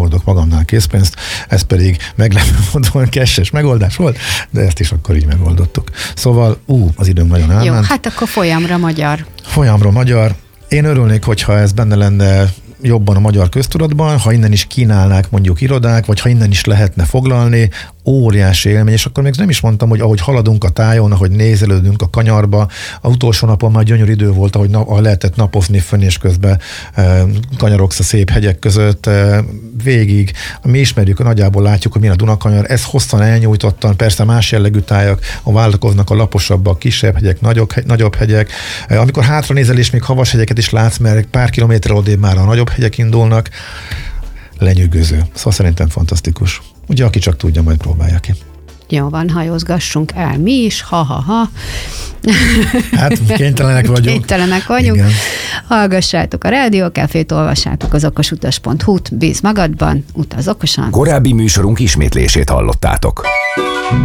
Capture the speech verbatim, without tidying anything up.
hordok magamnál készpénzt, ez pedig meglepő módon cash-es megoldás volt, de ezt is akkor így megoldottuk. Szóval, ú, az időm nagyon elment. Jó, hát akkor folyamra magyar. Folyamra magyar. Én örülnék, hogyha ez benne lenne jobban a magyar köztudatban, ha innen is kínálnák mondjuk irodák, vagy ha innen is lehetne foglalni, óriási élmény, és akkor még nem is mondtam, hogy ahogy haladunk a tájon, ahogy nézelődünk a kanyarba, az utolsó napon már gyönyörű idő volt, ahogy na, ahogy lehetett napozni fönn, és közben e, kanyarogsz a szép hegyek között, e, végig. Mi ismerjük, nagyjából látjuk, hogy milyen a Dunakanyar, ez hosszan elnyújtottan, persze más jellegű tájak, a váltakoznak a laposabbak, kisebb hegyek, nagyobb, nagyobb hegyek. E, amikor hátra nézel, és még havas hegyeket is látsz, mert pár kilométerrel odébb már a nagyobb hegyek indulnak, lenyűgöző. Szóval szerintem fantasztikus. Ugye, aki csak tudja, majd próbálja ki. Jó van, hajózgassunk el mi is, ha-ha-ha. Hát kénytelenek vagyunk. Kénytelenek vagyunk. Igen. Hallgassátok a Rádiókafét, olvassátok az okosutas pont hu-t, bíz magadban, utaz okosan. Korábbi műsorunk ismétlését hallottátok.